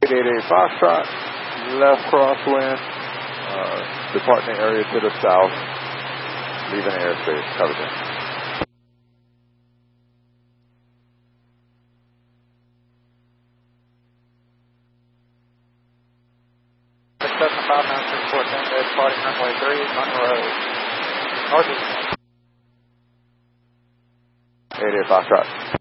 888 Foxtrot, left crosswind, departing the area to the south, leaving airspace, cover them. Cessna 596 departing runway 3, Monroe, northeast. 88 Foxtrot.